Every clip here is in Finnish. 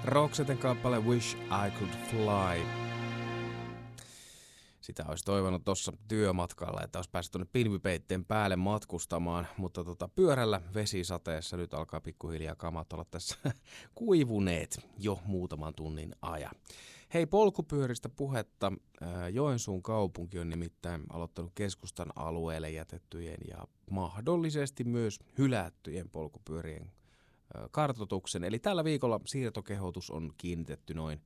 Roxetten kappale Wish I Could Fly. Sitä olisi toivonut tuossa työmatkalla, että olisi päässyt tuonne pilvipeitteen päälle matkustamaan, mutta pyörällä vesisateessa nyt alkaa pikkuhiljaa kamat olla tässä kuivuneet jo muutaman tunnin ajan. Hei, polkupyöristä puhetta. Joensuun kaupunki on nimittäin aloittanut keskustan alueelle jätettyjen ja mahdollisesti myös hylättyjen polkupyörien kartoituksen. Eli tällä viikolla siirtokehotus on kiinnitetty noin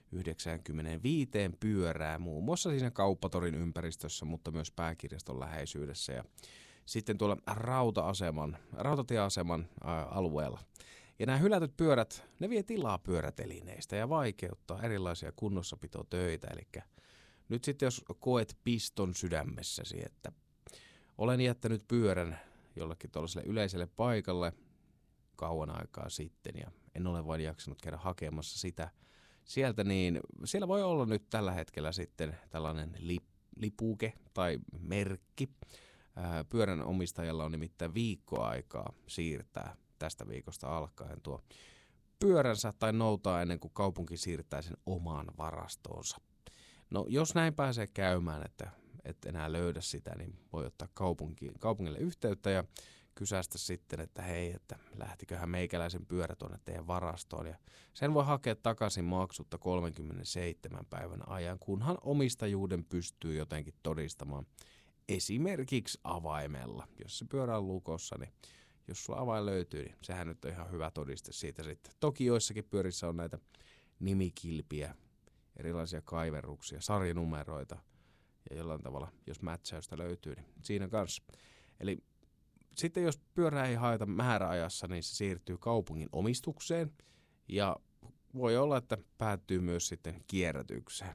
95 pyörää, muun muassa siinä kauppatorin ympäristössä, mutta myös pääkirjaston läheisyydessä ja sitten tuolla rautatieaseman alueella. Ja nämä hylätyt pyörät, ne vie tilaa pyörätelineistä ja vaikeuttaa erilaisia kunnossapitotöitä. Eli nyt sitten jos koet piston sydämessäsi, että olen jättänyt pyörän jollekin tuollaiselle yleiselle paikalle kauan aikaa sitten ja en ole vain jaksanut käydä hakemassa sitä sieltä, niin siellä voi olla nyt tällä hetkellä sitten tällainen lipuke tai merkki. Pyörän omistajalla on nimittäin viikkoaikaa siirtää tästä viikosta alkaen tuo pyöränsä tai noutaa ennen kuin kaupunki siirtää sen omaan varastoonsa. No jos näin pääsee käymään, että et enää löydä sitä, niin voi ottaa kaupungille yhteyttä ja kysästä sitten, että hei, että lähtiköhän meikäläisen pyörä tuonne teidän varastoon. Ja sen voi hakea takaisin maksutta 37 päivän ajan, kunhan omistajuuden pystyy jotenkin todistamaan. Esimerkiksi avaimella. Jos se pyörä on lukossa, niin jos sulla avain löytyy, niin sehän nyt on ihan hyvä todiste siitä sitten. Toki joissakin pyörissä on näitä nimikilpiä, erilaisia kaiverruksia, sarjanumeroita ja jollain tavalla, jos mätsäystä löytyy, niin siinä kanssa. Eli sitten jos pyörää ei haeta määräajassa, niin se siirtyy kaupungin omistukseen ja voi olla, että päättyy myös sitten kierrätykseen.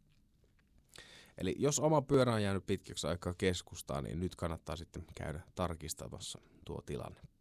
Eli jos oma pyörä on jäänyt pitkäksi aikaa keskustaan, niin nyt kannattaa sitten käydä tarkistamassa tuo tilanne.